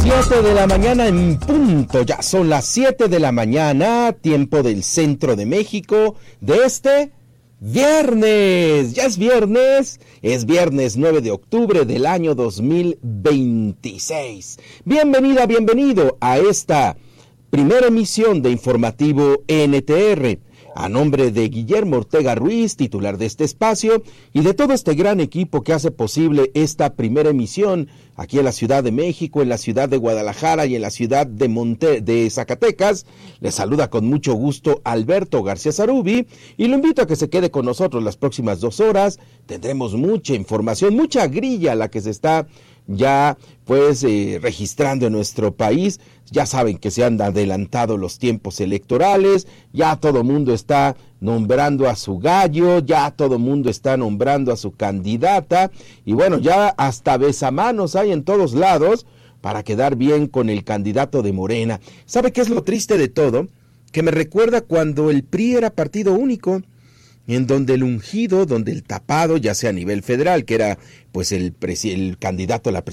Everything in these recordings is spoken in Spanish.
7 de la mañana en punto, ya son las 7 de la mañana, tiempo del centro de México, de este viernes, ya es viernes 9 de octubre del año 2026. Bienvenida, bienvenido a esta primera emisión de Informativo NTR. A nombre de Guillermo Ortega Ruiz, titular de este espacio, y de todo este gran equipo que hace posible esta primera emisión aquí en la Ciudad de México, en la ciudad de Guadalajara y en la ciudad de Zacatecas, les saluda con mucho gusto Alberto García Zarubi y lo invito a que se quede con nosotros las próximas 2 horas. Tendremos mucha información, mucha grilla la que se está ya registrando en nuestro país. Ya saben que se han adelantado los tiempos electorales, ya todo mundo está nombrando a su gallo, ya todo mundo está nombrando a su candidata, y bueno, ya hasta besamanos hay en todos lados para quedar bien con el candidato de Morena. ¿Sabe qué es lo triste de todo? Que me recuerda cuando el PRI era partido único, en donde el ungido, donde el tapado, ya sea a nivel federal, que era pues el candidato a la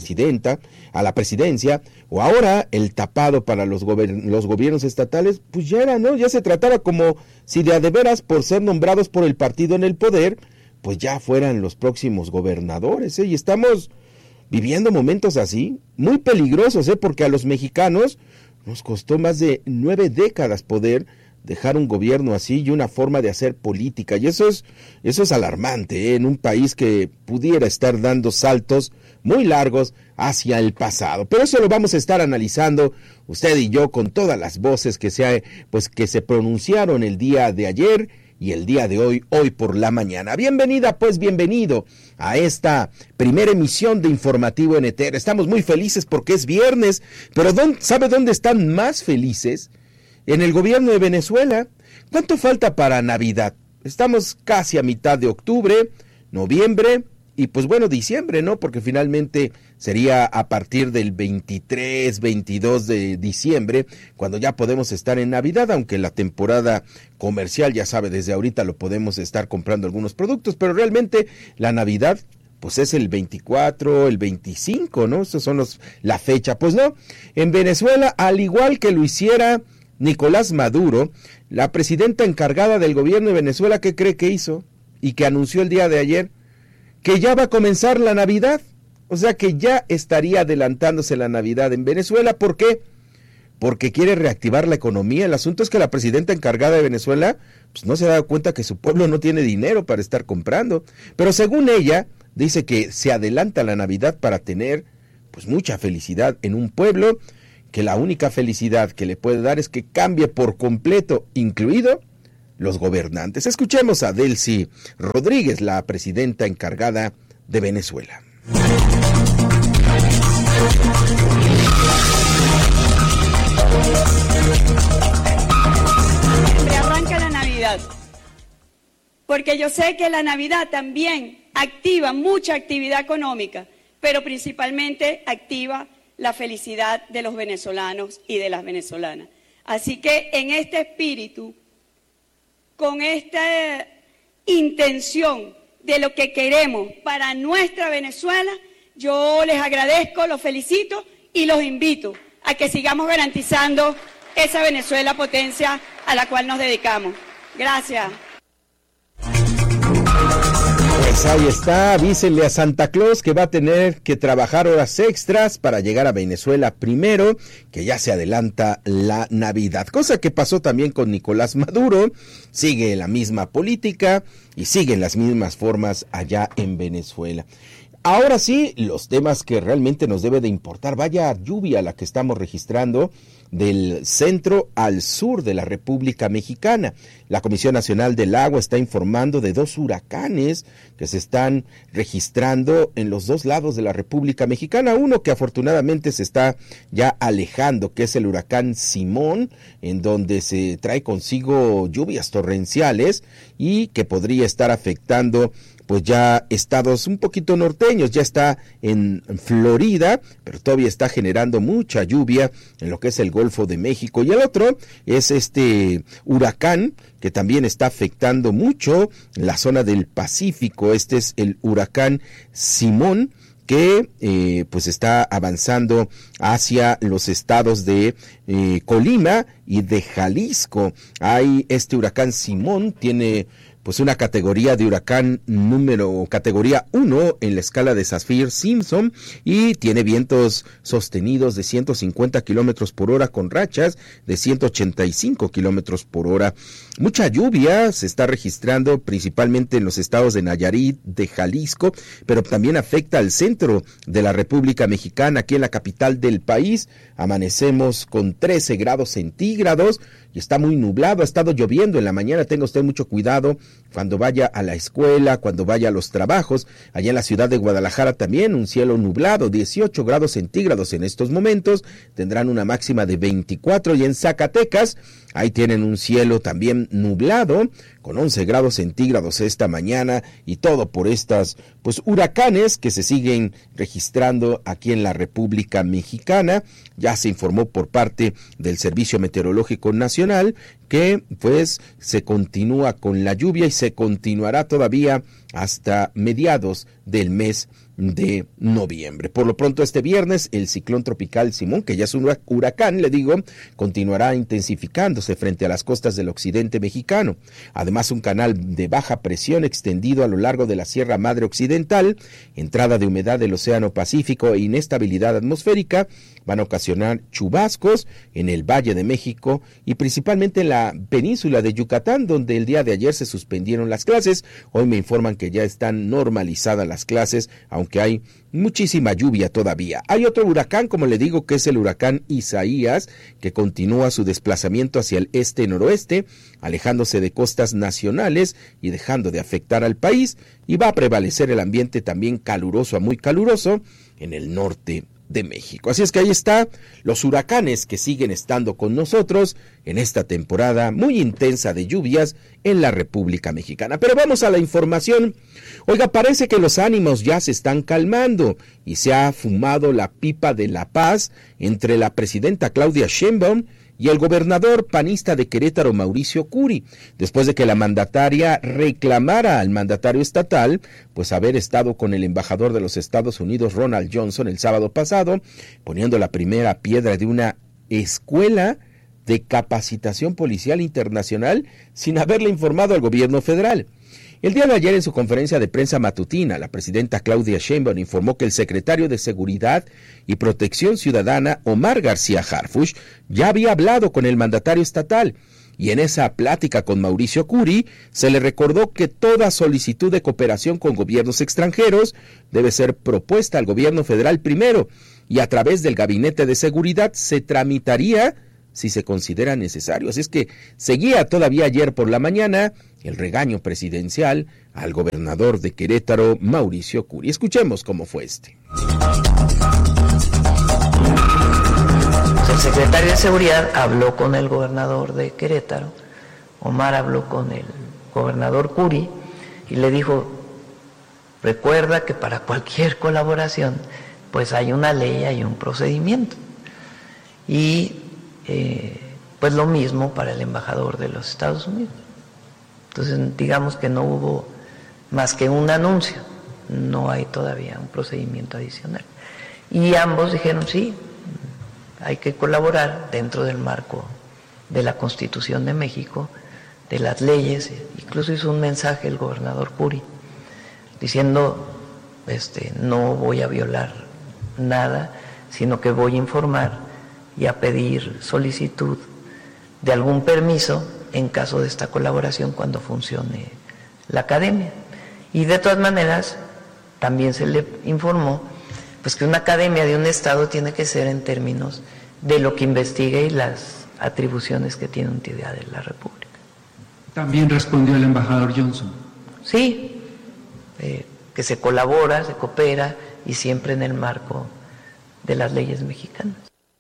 presidencia, o ahora el tapado para los gobiernos estatales, pues ya era, ¿no? Ya se trataba como si de a de veras, por ser nombrados por el partido en el poder, pues ya fueran los próximos gobernadores, Y estamos viviendo momentos así, muy peligrosos, porque a los mexicanos nos costó más de 9 décadas poder dejar un gobierno así y una forma de hacer política, y eso es alarmante, en un país que pudiera estar dando saltos muy largos hacia el pasado. Pero eso lo vamos a estar analizando usted y yo con todas las voces que se pronunciaron el día de ayer y el día de hoy por la mañana. Bienvenida, bienvenido a esta primera emisión de Informativo NTR. Estamos muy felices porque es viernes, pero ¿sabe dónde están más felices? En el gobierno de Venezuela. ¿Cuánto falta para Navidad? Estamos casi a mitad de octubre, noviembre y diciembre, ¿no? Porque finalmente sería a partir del 23, 22 de diciembre, cuando ya podemos estar en Navidad, aunque la temporada comercial, ya sabe, desde ahorita lo podemos estar comprando algunos productos, pero realmente la Navidad es el 24, el 25, ¿no? Esos son la fecha. Pues no, en Venezuela, al igual que lo hiciera Nicolás Maduro, la presidenta encargada del gobierno de Venezuela, ¿qué cree que hizo? Y que anunció el día de ayer que ya va a comenzar la Navidad, o sea que ya estaría adelantándose la Navidad en Venezuela. ¿Por qué? Porque quiere reactivar la economía. El asunto es que la presidenta encargada de Venezuela no se ha dado cuenta que su pueblo no tiene dinero para estar comprando, pero según ella dice que se adelanta la Navidad para tener mucha felicidad en un pueblo, que la única felicidad que le puede dar es que cambie por completo, incluido los gobernantes. Escuchemos a Delcy Rodríguez, la presidenta encargada de Venezuela. Siempre arranca la Navidad, porque yo sé que la Navidad también activa mucha actividad económica, pero principalmente activa la felicidad de los venezolanos y de las venezolanas. Así que en este espíritu, con esta intención de lo que queremos para nuestra Venezuela, yo les agradezco, los felicito y los invito a que sigamos garantizando esa Venezuela potencia a la cual nos dedicamos. Gracias. Pues ahí está, avísenle a Santa Claus que va a tener que trabajar horas extras para llegar a Venezuela primero, que ya se adelanta la Navidad. Cosa que pasó también con Nicolás Maduro, sigue la misma política y siguen las mismas formas allá en Venezuela. Ahora sí, los temas que realmente nos debe de importar. Vaya lluvia la que estamos registrando del centro al sur de la República Mexicana. La Comisión Nacional del Agua está informando de 2 huracanes que se están registrando en los 2 lados de la República Mexicana. Uno que afortunadamente se está ya alejando, que es el huracán Simón, en donde se trae consigo lluvias torrenciales y que podría estar afectando ya estados un poquito norteños. Ya está en Florida, pero todavía está generando mucha lluvia en lo que es el Golfo de México. Y el otro es este huracán que también está afectando mucho la zona del Pacífico. Este es el huracán Simón, que pues está avanzando hacia los estados de Colima y de Jalisco. Hay este huracán Simón, tiene pues una categoría de huracán categoría 1 en la escala de Saffir-Simpson y tiene vientos sostenidos de 150 kilómetros por hora con rachas de 185 kilómetros por hora. Mucha lluvia se está registrando principalmente en los estados de Nayarit, de Jalisco, pero también afecta al centro de la República Mexicana, aquí en la capital del país. Amanecemos con 13 grados centígrados y está muy nublado, ha estado lloviendo en la mañana. Tenga usted mucho cuidado cuando vaya a la escuela, cuando vaya a los trabajos. Allá en la ciudad de Guadalajara también un cielo nublado, 18 grados centígrados en estos momentos, tendrán una máxima de 24, y en Zacatecas ahí tienen un cielo también nublado, con 11 grados centígrados esta mañana, y todo por estas pues huracanes que se siguen registrando aquí en la República Mexicana. Ya se informó por parte del Servicio Meteorológico Nacional que pues se continúa con la lluvia y se continuará todavía hasta mediados del mes de noviembre. Por lo pronto, este viernes el ciclón tropical Simón, que ya es un huracán, le digo, continuará intensificándose frente a las costas del occidente mexicano. Además, un canal de baja presión extendido a lo largo de la Sierra Madre Occidental, entrada de humedad del Océano Pacífico e inestabilidad atmosférica van a ocasionar chubascos en el Valle de México y principalmente en la península de Yucatán, donde el día de ayer se suspendieron las clases. Hoy me informan que ya están normalizadas las clases, aunque hay muchísima lluvia todavía. Hay otro huracán, como le digo, que es el huracán Isaías, que continúa su desplazamiento hacia el este-noroeste, alejándose de costas nacionales y dejando de afectar al país, y va a prevalecer el ambiente también caluroso a muy caluroso en el norte de México. Así es que ahí está los huracanes que siguen estando con nosotros en esta temporada muy intensa de lluvias en la República Mexicana. Pero vamos a la información. Oiga, parece que los ánimos ya se están calmando y se ha fumado la pipa de la paz entre la presidenta Claudia Sheinbaum y el gobernador panista de Querétaro, Mauricio Curi, después de que la mandataria reclamara al mandatario estatal, pues haber estado con el embajador de los Estados Unidos, Ronald Johnson, el sábado pasado, poniendo la primera piedra de una escuela de capacitación policial internacional sin haberle informado al gobierno federal. El día de ayer, en su conferencia de prensa matutina, la presidenta Claudia Sheinbaum informó que el secretario de Seguridad y Protección Ciudadana, Omar García Harfuch, ya había hablado con el mandatario estatal, y en esa plática con Mauricio Curi se le recordó que toda solicitud de cooperación con gobiernos extranjeros debe ser propuesta al gobierno federal primero, y a través del Gabinete de Seguridad se tramitaría si se considera necesario. Así es que seguía todavía ayer por la mañana el regaño presidencial al gobernador de Querétaro, Mauricio Curi. Escuchemos cómo fue este. El secretario de Seguridad habló con el gobernador de Querétaro, Omar habló con el gobernador Curi y le dijo, recuerda que para cualquier colaboración pues hay una ley, hay un procedimiento. Y pues lo mismo para el embajador de los Estados Unidos. Entonces, digamos que no hubo más que un anuncio, no hay todavía un procedimiento adicional. Y ambos dijeron, sí, hay que colaborar dentro del marco de la Constitución de México, de las leyes. Incluso hizo un mensaje el gobernador Curi, diciendo, no voy a violar nada, sino que voy a informar y a pedir solicitud de algún permiso en caso de esta colaboración cuando funcione la academia. Y de todas maneras, también se le informó pues que una academia de un estado tiene que ser en términos de lo que investigue y las atribuciones que tiene una entidad de la República. También respondió el embajador Johnson. Sí, que se colabora, se coopera y siempre en el marco de las leyes mexicanas.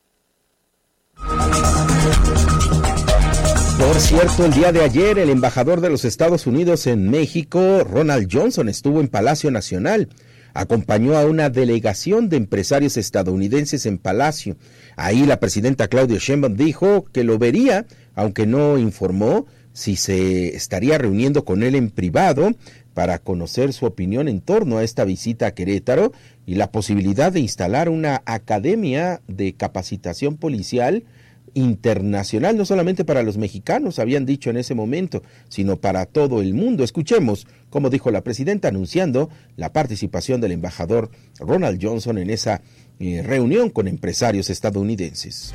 Por cierto, el día de ayer el embajador de los Estados Unidos en México, Ronald Johnson, estuvo en Palacio Nacional. Acompañó a una delegación de empresarios estadounidenses en Palacio. Ahí la presidenta Claudia Sheinbaum dijo que lo vería, aunque no informó si se estaría reuniendo con él en privado, para conocer su opinión en torno a esta visita a Querétaro y la posibilidad de instalar una academia de capacitación policial internacional, no solamente para los mexicanos, habían dicho en ese momento, sino para todo el mundo. Escuchemos cómo dijo la presidenta anunciando la participación del embajador Ronald Johnson en esa reunión con empresarios estadounidenses.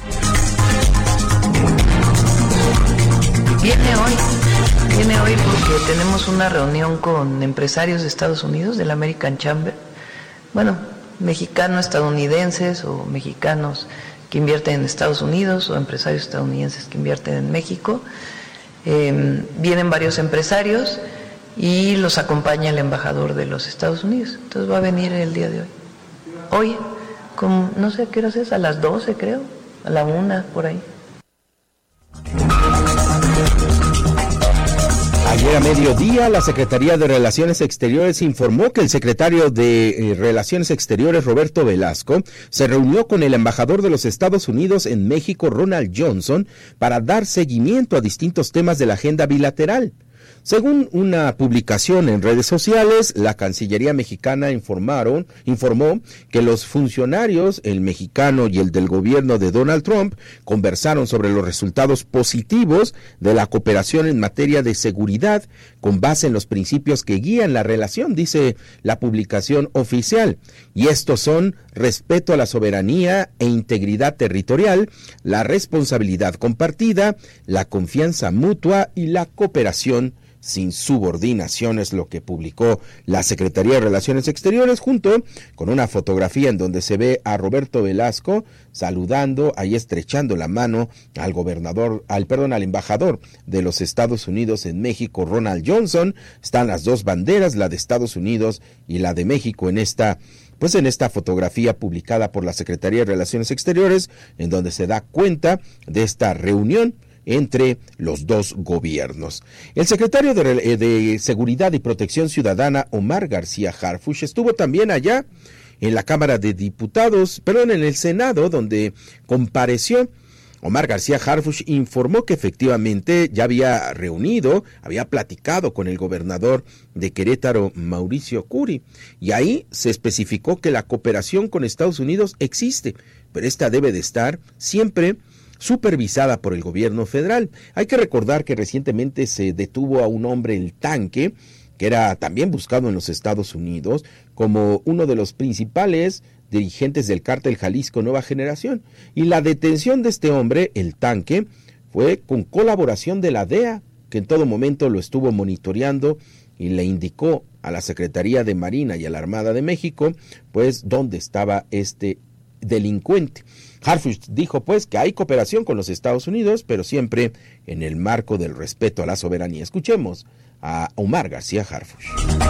Viene hoy porque tenemos una reunión con empresarios de Estados Unidos, del American Chamber, mexicanos estadounidenses o mexicanos que invierten en Estados Unidos o empresarios estadounidenses que invierten en México. Vienen varios empresarios y los acompaña el embajador de los Estados Unidos. Entonces va a venir el día de hoy. Hoy, no sé a qué hora es, a las 12 creo, a la 1 por ahí. Ayer a mediodía, la Secretaría de Relaciones Exteriores informó que el secretario de Relaciones Exteriores, Roberto Velasco, se reunió con el embajador de los Estados Unidos en México, Ronald Johnson, para dar seguimiento a distintos temas de la agenda bilateral. Según una publicación en redes sociales, la Cancillería mexicana informó que los funcionarios, el mexicano y el del gobierno de Donald Trump, conversaron sobre los resultados positivos de la cooperación en materia de seguridad con base en los principios que guían la relación, dice la publicación oficial. Y estos son respeto a la soberanía e integridad territorial, la responsabilidad compartida, la confianza mutua y la cooperación sin subordinación, es lo que publicó la Secretaría de Relaciones Exteriores, junto con una fotografía en donde se ve a Roberto Velasco saludando, ahí estrechando la mano al embajador de los Estados Unidos en México, Ronald Johnson. Están las dos banderas, la de Estados Unidos y la de México en esta fotografía publicada por la Secretaría de Relaciones Exteriores, en donde se da cuenta de esta reunión entre los dos gobiernos. El secretario de Seguridad y Protección Ciudadana, Omar García Harfuch, estuvo también allá en la Cámara de Diputados, en el Senado, donde compareció. Omar García Harfuch informó que efectivamente ya había platicado con el gobernador de Querétaro, Mauricio Curi, y ahí se especificó que la cooperación con Estados Unidos existe, pero esta debe de estar siempre supervisada por el gobierno federal. Hay que recordar que recientemente se detuvo a un hombre, el Tanque, que era también buscado en los Estados Unidos como uno de los principales dirigentes del cártel Jalisco Nueva Generación. Y la detención de este hombre, el Tanque, fue con colaboración de la DEA, que en todo momento lo estuvo monitoreando y le indicó a la Secretaría de Marina y a la Armada de México, dónde estaba este delincuente. Harfuch dijo que hay cooperación con los Estados Unidos, pero siempre en el marco del respeto a la soberanía. Escuchemos a Omar García Harfuch.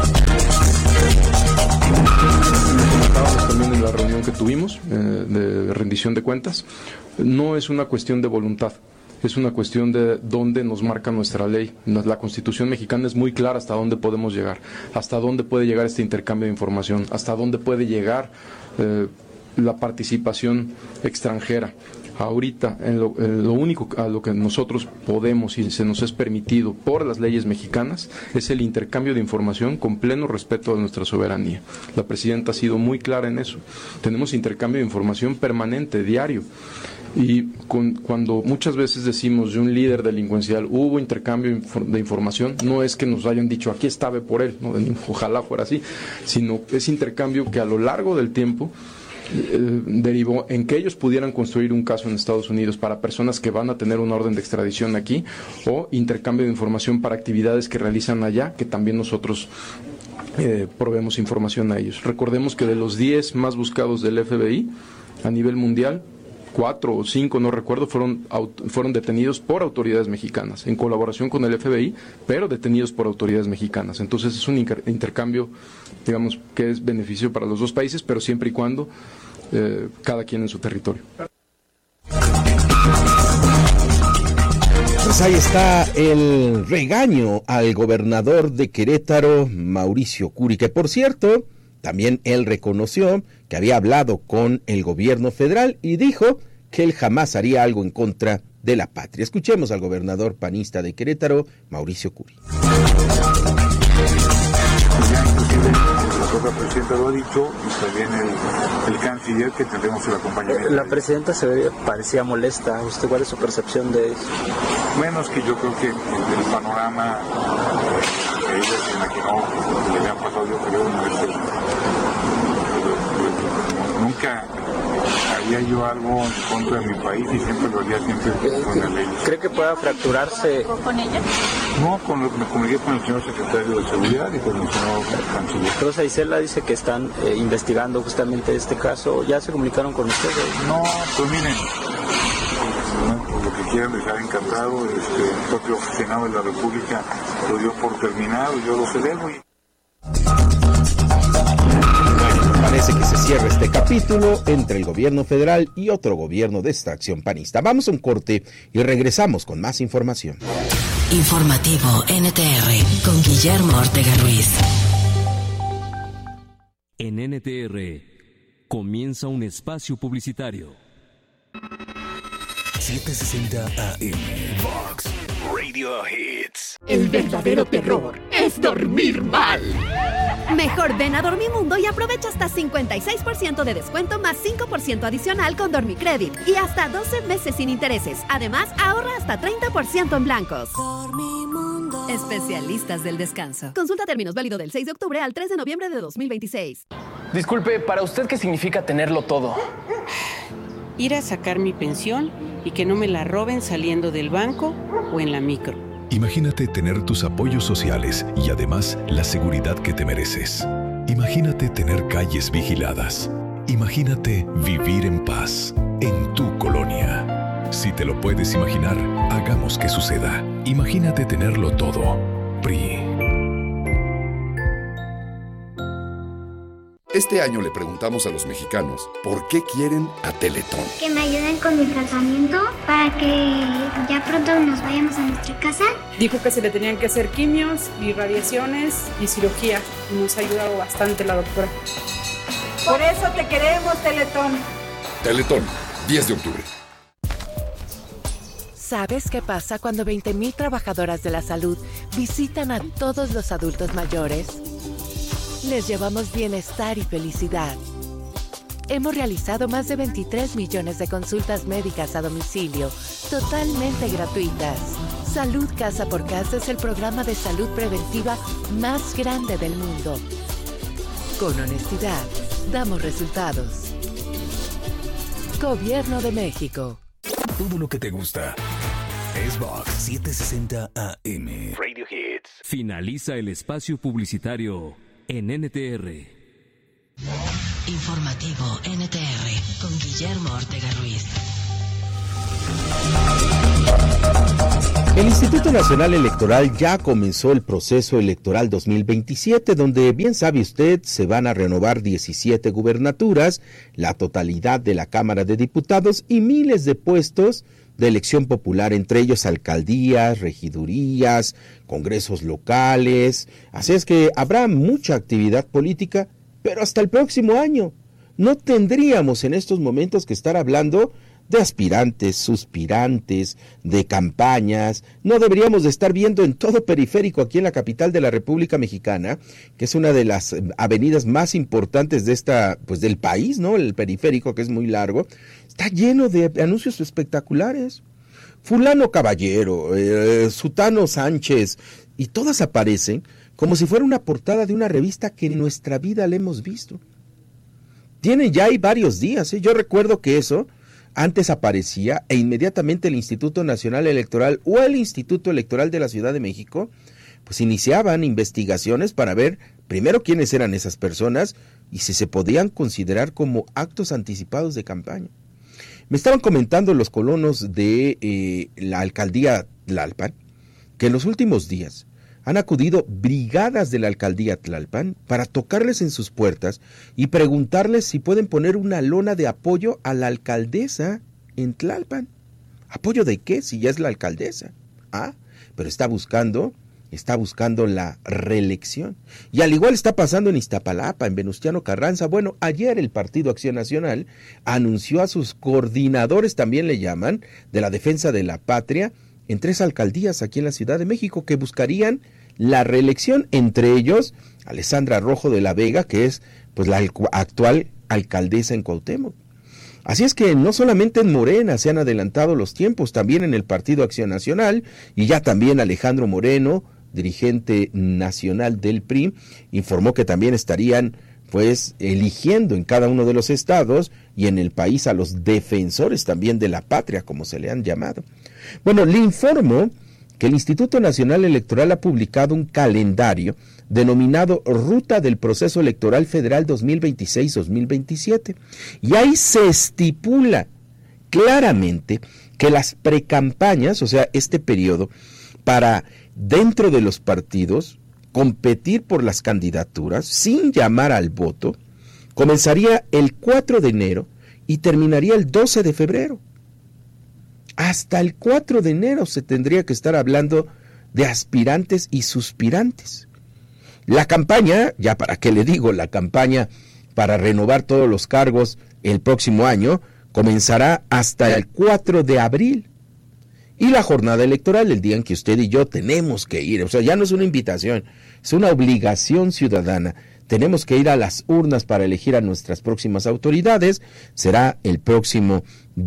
También en la reunión que tuvimos de rendición de cuentas, no es una cuestión de voluntad, es una cuestión de dónde nos marca nuestra ley. La Constitución mexicana es muy clara hasta dónde podemos llegar, hasta dónde puede llegar este intercambio de información, hasta dónde puede llegar la participación extranjera. Ahorita, lo único a lo que nosotros podemos y se nos es permitido por las leyes mexicanas es el intercambio de información con pleno respeto a nuestra soberanía. La presidenta ha sido muy clara en eso. Tenemos intercambio de información permanente, diario. Y cuando muchas veces decimos de un líder delincuencial hubo intercambio de información, no es que nos hayan dicho aquí está, ve por él, ¿no? Ojalá fuera así, sino es intercambio que a lo largo del tiempo derivó en que ellos pudieran construir un caso en Estados Unidos para personas que van a tener una orden de extradición aquí, o intercambio de información para actividades que realizan allá, que también nosotros proveemos información a ellos. Recordemos que de los 10 más buscados del FBI a nivel mundial, 4 o 5, no recuerdo, fueron detenidos por autoridades mexicanas, en colaboración con el FBI, pero detenidos por autoridades mexicanas. Entonces es un intercambio, digamos, que es beneficio para los dos países, pero siempre y cuando cada quien en su territorio. Pues ahí está el regaño al gobernador de Querétaro, Mauricio Curi, que por cierto, también él reconoció que había hablado con el gobierno federal y dijo que él jamás haría algo en contra de la patria. Escuchemos al gobernador panista de Querétaro, Mauricio Curi. Ya inclusive la propia presidenta lo ha dicho, y también el canciller, que tendremos el acompañamiento. La presidenta parecía molesta. ¿Usted cuál es su percepción de eso? Menos que yo creo que el panorama que ella se imaginó que le había pasado, yo creo, no es el... Nunca haría yo algo en contra de mi país y siempre lo haría con la ley. ¿Cree que pueda fracturarse? ¿Con ella? No, me comuniqué con el señor secretario de Seguridad y con el señor canciller. Rosa Isela dice que están investigando justamente este caso. ¿Ya se comunicaron con ustedes? No, pues miren, lo que quieran dejar encantado, el propio Senado de la República lo dio por terminado, yo lo celebro. Parece que se cierra este capítulo entre el gobierno federal y otro gobierno de extracción panista. Vamos a un corte y regresamos con más información. Informativo NTR con Guillermo Ortega Ruiz. En NTR comienza un espacio publicitario. 760 AM Vox Radio Hits. El verdadero terror es dormir mal. Mejor ven a Dormimundo y aprovecha hasta 56% de descuento más 5% adicional con Dormicredit y hasta 12 meses sin intereses. Además, ahorra hasta 30% en blancos. Dormimundo. Especialistas del descanso. Consulta términos, válido del 6 de octubre al 3 de noviembre de 2026. Disculpe, ¿para usted qué significa tenerlo todo? Ir a sacar mi pensión y que no me la roben saliendo del banco o en la micro. Imagínate tener tus apoyos sociales y además la seguridad que te mereces. Imagínate tener calles vigiladas. Imagínate vivir en paz en tu colonia. Si te lo puedes imaginar, hagamos que suceda. Imagínate tenerlo todo. PRI. Este año le preguntamos a los mexicanos por qué quieren a Teletón. Que me ayuden con mi tratamiento para que ya pronto nos vayamos a nuestra casa. Dijo que se le tenían que hacer quimios y radiaciones y cirugía. Nos ha ayudado bastante la doctora. Por eso te queremos, Teletón. Teletón, 10 de octubre. ¿Sabes qué pasa cuando 20,000 trabajadoras de la salud visitan a todos los adultos mayores? Les llevamos bienestar y felicidad. Hemos realizado más de 23 millones de consultas médicas a domicilio, totalmente gratuitas. Salud Casa por Casa es el programa de salud preventiva más grande del mundo. Con honestidad, damos resultados. Gobierno de México. Todo lo que te gusta es Vox 760 AM Radio Hits. Finaliza el espacio publicitario en NTR. Informativo NTR con Guillermo Ortega Ruiz. El Instituto Nacional Electoral ya comenzó el proceso electoral 2027, donde, bien sabe usted, se van a renovar 17 gubernaturas, la totalidad de la Cámara de Diputados y miles de puestos de elección popular, entre ellos alcaldías, regidurías, congresos locales. Así es que habrá mucha actividad política, pero hasta el próximo año. No tendríamos en estos momentos que estar hablando de aspirantes, suspirantes, de campañas. No deberíamos de estar viendo en todo periférico aquí en la capital de la República Mexicana, que es una de las avenidas más importantes de del país, ¿no? El periférico, que es muy largo, está lleno de anuncios espectaculares. Fulano Caballero, Sutano Sánchez, y todas aparecen como si fuera una portada de una revista que en nuestra vida la hemos visto. Tiene ya hay varios días, Yo recuerdo que eso antes aparecía e inmediatamente el Instituto Nacional Electoral o el Instituto Electoral de la Ciudad de México pues iniciaban investigaciones para ver primero quiénes eran esas personas y si se podían considerar como actos anticipados de campaña. Me estaban comentando los colonos de la alcaldía Tlalpan que en los últimos días han acudido brigadas de la alcaldía Tlalpan para tocarles en sus puertas y preguntarles si pueden poner una lona de apoyo a la alcaldesa en Tlalpan. ¿Apoyo de qué? Si ya es la alcaldesa. Pero está buscando la reelección. Y al igual está pasando en Iztapalapa, en Venustiano Carranza. Bueno, ayer el Partido Acción Nacional anunció a sus coordinadores, también le llaman, de la defensa de la patria, en 3 alcaldías aquí en la Ciudad de México, que buscarían la reelección, entre ellos Alessandra Rojo de la Vega, que es pues la actual alcaldesa en Cuauhtémoc. Así es que no solamente en Morena se han adelantado los tiempos, también en el Partido Acción Nacional, y ya también Alejandro Moreno, dirigente nacional del PRI, informó que también estarían pues eligiendo en cada uno de los estados y en el país a los defensores también de la patria, como se le han llamado. Bueno, le informo que el Instituto Nacional Electoral ha publicado un calendario denominado Ruta del Proceso Electoral Federal 2026-2027, y ahí se estipula claramente que las precampañas, o sea, este periodo para dentro de los partidos competir por las candidaturas sin llamar al voto, comenzaría el 4 de enero y terminaría el 12 de febrero. Hasta el 4 de enero se tendría que estar hablando de aspirantes y suspirantes. La campaña, ya para qué le digo, la campaña para renovar todos los cargos el próximo año comenzará hasta el 4 de abril. Y la jornada electoral, el día en que usted y yo tenemos que ir, o sea, ya no es una invitación, es una obligación ciudadana. Tenemos que ir a las urnas para elegir a nuestras próximas autoridades, será el próximo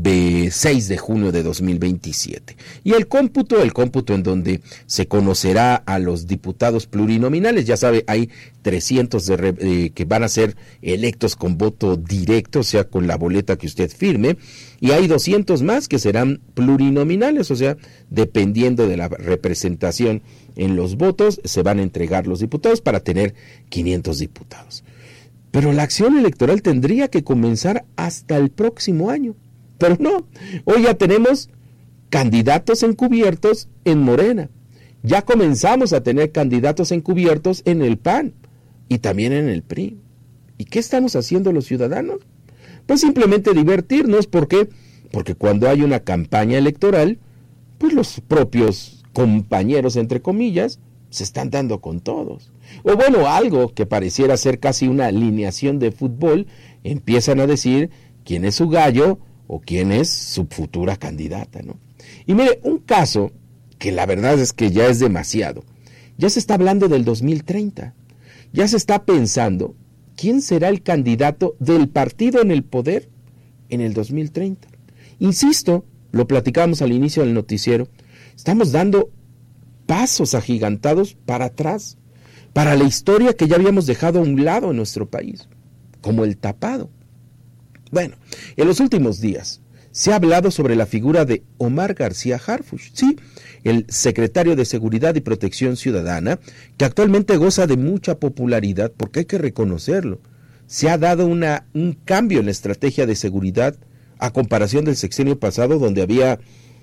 6 de junio de 2027. Y el cómputo en donde se conocerá a los diputados plurinominales, ya sabe, hay 300 que van a ser electos con voto directo, o sea, con la boleta que usted firme, y hay 200 más que serán plurinominales, o sea, dependiendo de la representación en los votos, se van a entregar los diputados para tener 500 diputados. Pero la acción electoral tendría que comenzar hasta el próximo año. Pero no, hoy ya tenemos candidatos encubiertos en Morena. Ya comenzamos a tener candidatos encubiertos en el PAN y también en el PRI. ¿Y qué estamos haciendo los ciudadanos? Pues simplemente divertirnos. ¿Por qué? Porque cuando hay una campaña electoral, pues los propios compañeros, entre comillas, se están dando con todos. O bueno, algo que pareciera ser casi una alineación de fútbol, empiezan a decir quién es su gallo o quién es su futura candidata, ¿no? Y mire, un caso que la verdad es que ya es demasiado. Ya se está hablando del 2030. Ya se está pensando quién será el candidato del partido en el poder en el 2030. Insisto, lo platicamos al inicio del noticiero, estamos dando pasos agigantados para atrás, para la historia que ya habíamos dejado a un lado en nuestro país, como el tapado. Bueno, en los últimos días se ha hablado sobre la figura de Omar García Harfuch, sí, el secretario de Seguridad y Protección Ciudadana, que actualmente goza de mucha popularidad, porque hay que reconocerlo. Se ha dado un cambio en la estrategia de seguridad a comparación del sexenio pasado, donde había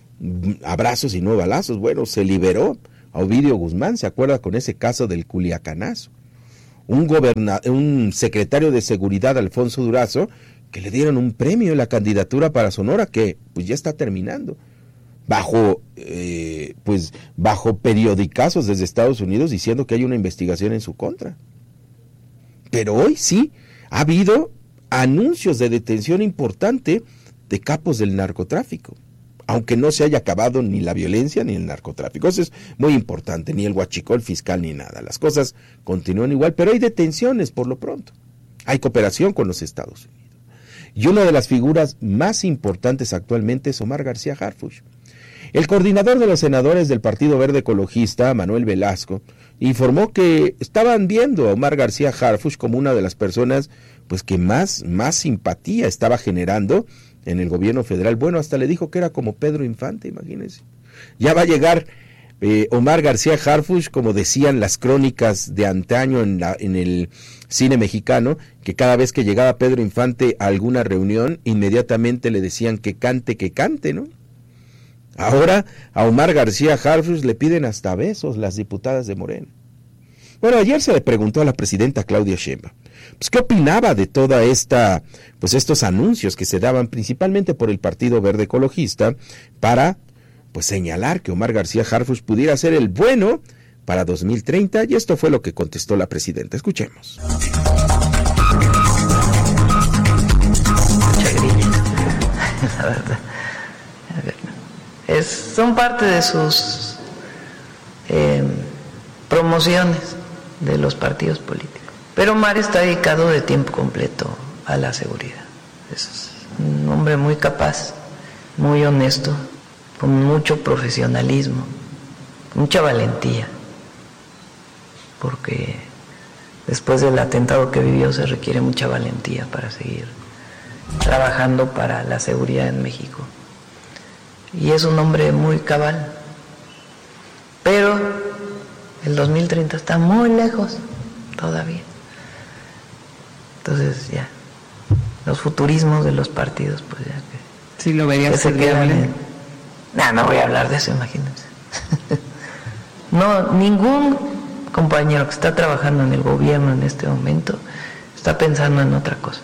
abrazos y no balazos. Bueno, se liberó a Ovidio Guzmán, ¿se acuerda con ese caso del Culiacanazo? Un secretario de Seguridad, Alfonso Durazo, que le dieron un premio en la candidatura para Sonora, que pues ya está terminando, bajo periodicazos desde Estados Unidos diciendo que hay una investigación en su contra. Pero hoy sí, ha habido anuncios de detención importante de capos del narcotráfico, aunque no se haya acabado ni la violencia ni el narcotráfico. Eso es muy importante, ni el huachicol fiscal ni nada. Las cosas continúan igual, pero hay detenciones por lo pronto. Hay cooperación con los Estados Unidos. Y una de las figuras más importantes actualmente es Omar García Harfuch. El coordinador de los senadores del Partido Verde Ecologista, Manuel Velasco, informó que estaban viendo a Omar García Harfuch como una de las personas pues que más simpatía estaba generando en el gobierno federal. Bueno, hasta le dijo que era como Pedro Infante, imagínense. Ya va a llegar Omar García Harfuch, como decían las crónicas de antaño en el cine mexicano, que cada vez que llegaba Pedro Infante a alguna reunión, inmediatamente le decían que cante, ¿no? Ahora a Omar García Harfuch le piden hasta besos las diputadas de Morena. Bueno, ayer se le preguntó a la presidenta Claudia Sheinbaum, pues qué opinaba de toda estos anuncios que se daban principalmente por el Partido Verde Ecologista para pues señalar que Omar García Harfuch pudiera ser el bueno para 2030, y esto fue lo que contestó la presidenta. Escuchemos. La verdad. Son parte de sus promociones de los partidos políticos. Pero Omar está dedicado de tiempo completo a la seguridad. Es un hombre muy capaz, muy honesto, con mucho profesionalismo, mucha valentía, porque después del atentado que vivió se requiere mucha valentía para seguir trabajando para la seguridad en México. Y es un hombre muy cabal. Pero el 2030 está muy lejos todavía. Entonces ya, los futurismos de los partidos, pues ya que... Sí, lo vería se quedan. No voy a hablar de eso, imagínense. No, ningún compañero que está trabajando en el gobierno en este momento está pensando en otra cosa.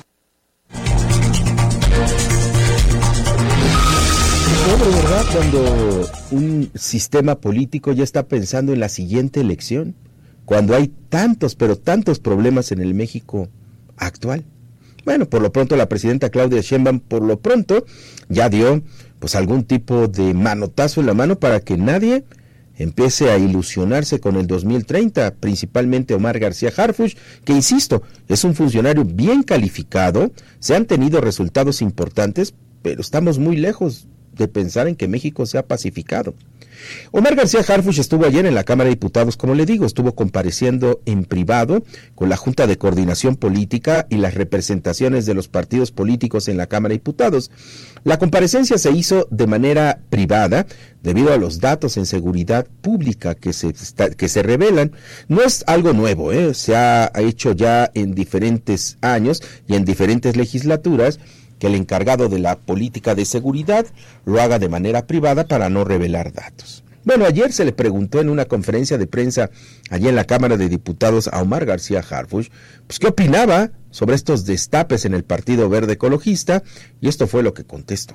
Pobre, ¿verdad? Cuando un sistema político ya está pensando en la siguiente elección, cuando hay tantos, pero tantos problemas en el México actual. Bueno, por lo pronto la presidenta Claudia Sheinbaum, por lo pronto, ya dio pues algún tipo de manotazo en la mano para que nadie empiece a ilusionarse con el 2030, principalmente Omar García Harfuch, que insisto, es un funcionario bien calificado, se han tenido resultados importantes, pero estamos muy lejos de pensar en que México sea pacificado. Omar García Harfuch estuvo ayer en la Cámara de Diputados, como le digo, estuvo compareciendo en privado con la Junta de Coordinación Política y las representaciones de los partidos políticos en la Cámara de Diputados. La comparecencia se hizo de manera privada debido a los datos en seguridad pública que se revelan. No es algo nuevo, se ha hecho ya en diferentes años y en diferentes legislaturas, que el encargado de la política de seguridad lo haga de manera privada para no revelar datos. Bueno, ayer se le preguntó en una conferencia de prensa allí en la Cámara de Diputados a Omar García Harfuch, pues qué opinaba sobre estos destapes en el Partido Verde Ecologista, y esto fue lo que contestó.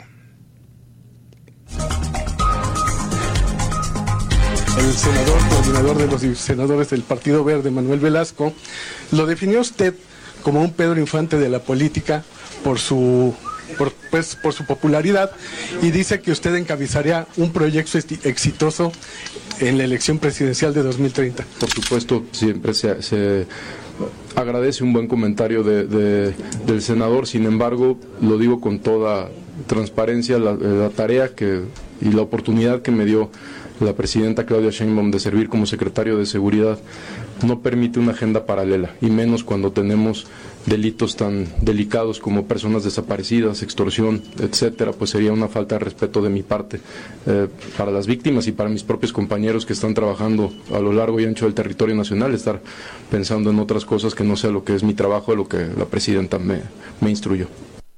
El senador, coordinador de los senadores del Partido Verde, Manuel Velasco, lo definió usted como un Pedro Infante de la política por su popularidad, y dice que usted encabezaría un proyecto exitoso en la elección presidencial de 2030. Por supuesto, siempre se agradece un buen comentario del senador. Sin embargo, lo digo con toda transparencia, la tarea y la oportunidad que me dio la presidenta Claudia Sheinbaum de servir como secretario de Seguridad no permite una agenda paralela, y menos cuando tenemos delitos tan delicados como personas desaparecidas, extorsión, etcétera. Pues sería una falta de respeto de mi parte para las víctimas y para mis propios compañeros que están trabajando a lo largo y ancho del territorio nacional, estar pensando en otras cosas que no sea lo que es mi trabajo, lo que la presidenta me instruyó.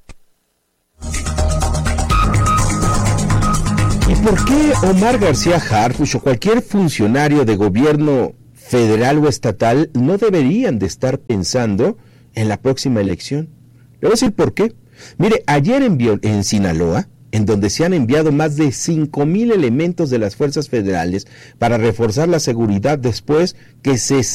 ¿Y por qué Omar García Harfuch o cualquier funcionario de gobierno federal o estatal no deberían de estar pensando en la próxima elección? Le voy a decir por qué. Mire, ayer en Sinaloa, en donde se han enviado más de 5,000 elementos de las fuerzas federales para reforzar la seguridad después que se